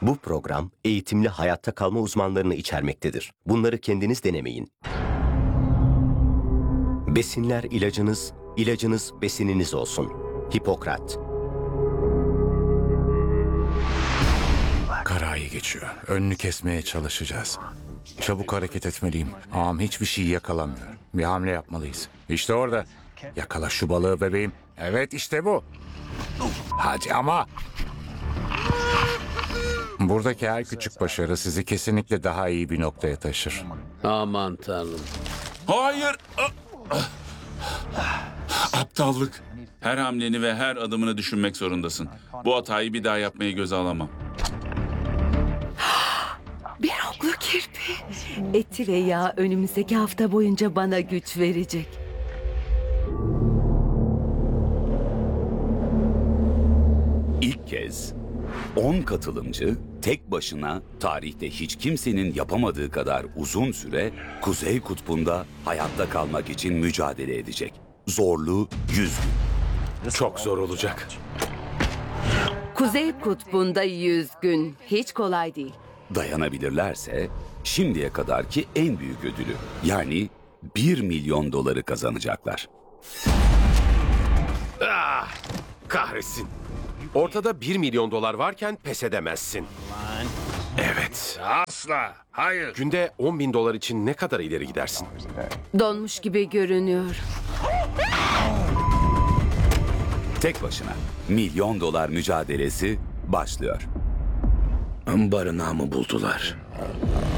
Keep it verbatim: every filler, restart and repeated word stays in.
Bu program eğitimli hayatta kalma uzmanlarını içermektedir. Bunları kendiniz denemeyin. Besinler ilacınız, ilacınız besininiz olsun. Hipokrat. Karayı geçiyor. Önünü kesmeye çalışacağız. Çabuk hareket etmeliyim. Ağam hiçbir şey yakalamıyor. Bir hamle yapmalıyız. İşte orada. Yakala şu balığı bebeğim. Evet işte bu. Hadi ama. Buradaki her küçük başarı sizi kesinlikle daha iyi bir noktaya taşır. Aman tanrım. Hayır. Aptallık. Her hamleni ve her adımını düşünmek zorundasın. Bu hatayı bir daha yapmayı göze alamam. Bir oklu kirpi. Eti ve yağ önümüzdeki hafta boyunca bana güç verecek. İlk kez on katılımcı tek başına tarihte hiç kimsenin yapamadığı kadar uzun süre Kuzey Kutbu'nda hayatta kalmak için mücadele edecek. Zorlu yüz gün. Çok zor olacak. Kuzey Kutbu'nda yüz gün. Hiç kolay değil. Dayanabilirlerse şimdiye kadarki en büyük ödülü yani bir milyon doları kazanacaklar. Ah, kahretsin. Ortada bir milyon dolar varken pes edemezsin. Evet. Asla. Hayır. Günde on bin dolar için ne kadar ileri gidersin? Donmuş gibi görünüyor. Tek başına milyon dolar mücadelesi başlıyor. Barınağımı buldular.